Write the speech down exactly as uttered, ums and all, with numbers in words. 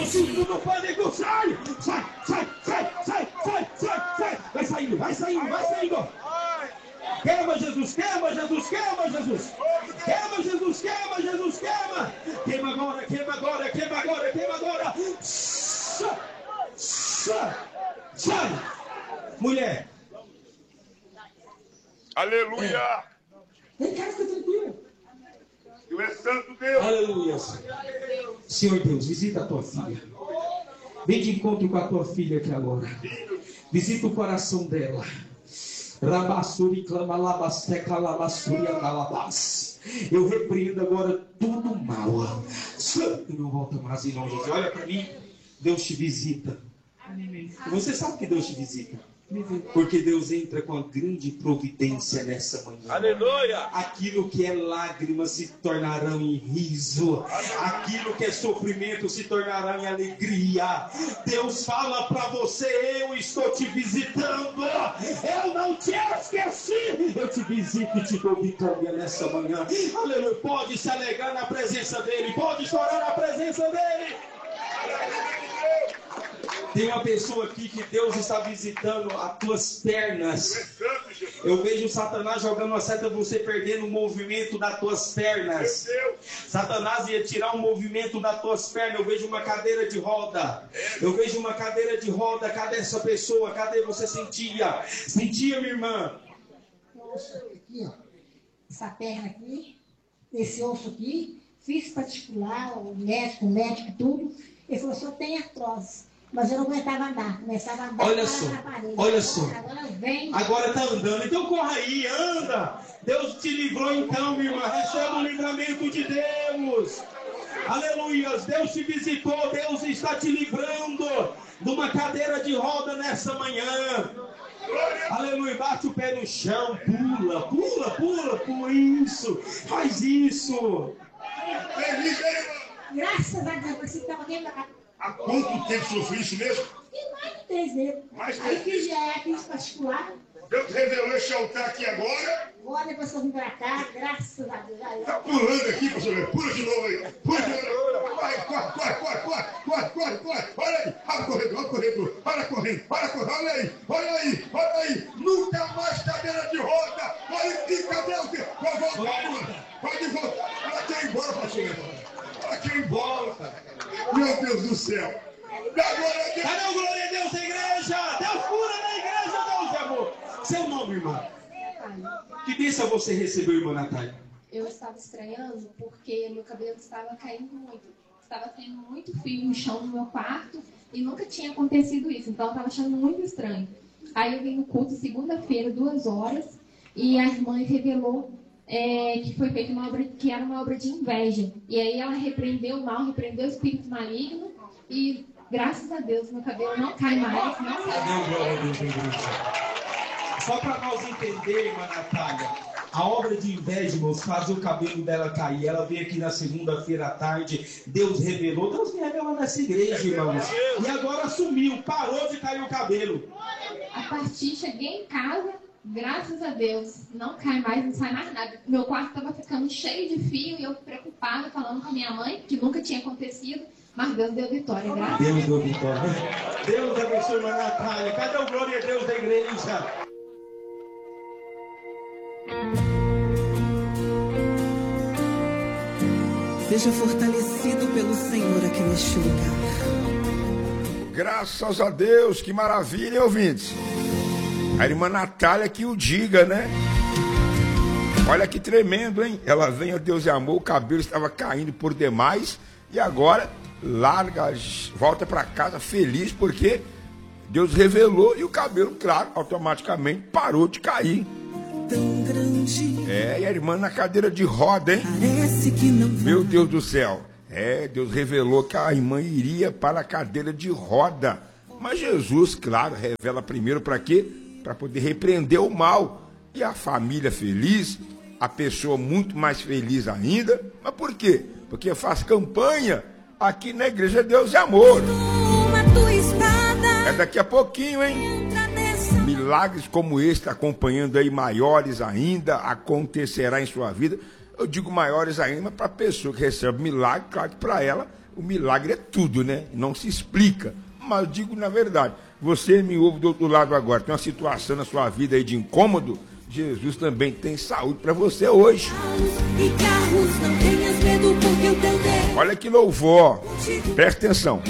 susto do pânico, sai! Sai, sai, sai, sai, sai, sai, sai! Vai saindo, vai saindo, vai saindo! Queima, Jesus, queima, Jesus, queima, Jesus! Queima, Jesus, queima, Jesus, queima! Queima agora, queima agora, queima agora, queima agora! Sai! Sai! Sai! Mulher! Aleluia! Vem cá, fica tranquilo. Tu és santo Deus. Aleluia. Senhor Deus, visita a tua filha. Vem de encontro com a tua filha aqui agora. Visita o coração dela. Rabassuri clama labasteca labassuri andalabas. Eu repreendo agora tudo mal. Santo não volta mais em nome de Deus. Olha para mim. Deus te visita. Você sabe que Deus te visita? Porque Deus entra com a grande providência nessa manhã. Aleluia! Aquilo que é lágrimas se tornarão em riso. Aquilo que é sofrimento se tornará em alegria. Deus fala para você: eu estou te visitando. Eu não te esqueci. Eu te visito e te dou vitória nessa manhã. Aleluia! Pode se alegrar na presença dele. Pode chorar na presença dele. Tem uma pessoa aqui que Deus está visitando as tuas pernas. Eu vejo Satanás jogando uma seta, você perdendo o movimento das tuas pernas. Satanás ia tirar o movimento das tuas pernas. Eu vejo uma cadeira de roda. Eu vejo uma cadeira de roda. Cadê essa pessoa? Cadê você? Sentia? Sentia, minha irmã? Osso aqui, ó. Essa perna aqui. Esse osso aqui. Fiz particular, o médico, o médico, tudo. Ele falou: só tem artrose. Mas eu não aguentava andar, começava a andar. Olha só, olha só. Agora vem. Agora tá andando, então corra aí, anda. Deus te livrou então, minha irmã. Receba o livramento de Deus. Aleluia, Deus te visitou, Deus está te livrando de uma cadeira de roda nessa manhã. Aleluia, bate o pé no chão, pula, pula, pula, pula, isso, faz isso. Graças a Deus, você estava quebrado. Há quanto tempo sofri isso mesmo? E mais de três vezes. Mais de Aí três fiz, é, fiz particular. Deus revelou esse altar aqui agora. Agora depois que eu vim pra cá, graças a Deus. Aí, Tá pulando aqui, pastor Leandro. Pula de novo aí. Pula de novo. Vai, corre, corre, corre, corre, corre, corre, corre. Olha aí. Abre o corredor, abre o corredor. Olha correndo, olha correndo. Olha aí, olha aí, olha aí. Nunca mais cadeira de roda. Olha aqui, cadê o quê? Vai voltar, pode voltar. Ela quer ir embora, pastor Leandro. Ela quer ir embora. Meu Deus do céu. Cadê o glória a Deus da igreja? Deus cura na igreja, Deus de amor. Seu nome, irmã? Que bênção você recebeu, irmã Natália? Eu estava estranhando porque meu cabelo estava caindo muito. Estava tendo muito fio no chão no meu quarto e nunca tinha acontecido isso. Então eu estava achando muito estranho. Aí eu vim no culto segunda-feira, duas horas, e a irmã revelou é, que foi feita uma obra, que era uma obra de inveja. E aí ela repreendeu o mal, repreendeu o espírito maligno e, graças a Deus, meu cabelo não cai mais. Não cai. Só para nós entender, irmã Natália, a obra de inveja, irmãos, fazer o cabelo dela cair. Ela veio aqui na segunda-feira à tarde, Deus revelou, Deus me revelou nessa igreja, irmãos. E agora sumiu, parou de cair o cabelo. A partir, cheguei em casa, graças a Deus, não cai mais, não sai mais nada. Meu quarto estava ficando cheio de fio e eu preocupada, falando com a minha mãe, que nunca tinha acontecido, mas Deus deu vitória, graças a Deus. Deus deu vitória. Deus abençoe, irmã Natália. Cadê o glória a Deus da igreja? Seja fortalecido pelo Senhor aqui neste lugar. Graças a Deus, que maravilha, ouvintes. A irmã Natália que o diga, né? Olha que tremendo, hein? Ela vem a Deus e amor, o cabelo estava caindo por demais e agora larga, volta para casa feliz porque Deus revelou e o cabelo, claro, automaticamente parou de cair. Tão grande. É, e a irmã na cadeira de roda, hein? Parece que não. Meu Deus do céu. É, Deus revelou que a irmã iria para a cadeira de roda. Mas Jesus, claro, revela primeiro para quê? Para poder repreender o mal. E a família feliz, a pessoa muito mais feliz ainda. Mas por quê? Porque faz campanha aqui na Igreja Deus e Amor. É daqui a pouquinho, hein? Milagres como este, acompanhando aí, maiores ainda, acontecerá em sua vida. Eu digo maiores ainda para a pessoa que recebe milagre, claro que para ela o milagre é tudo, né? Não se explica. Mas eu digo na verdade, você me ouve do outro lado agora, tem uma situação na sua vida aí de incômodo, Jesus também tem saúde para você hoje. E carros, não tenhas medo porque o teu Deus Olha que louvor, presta atenção.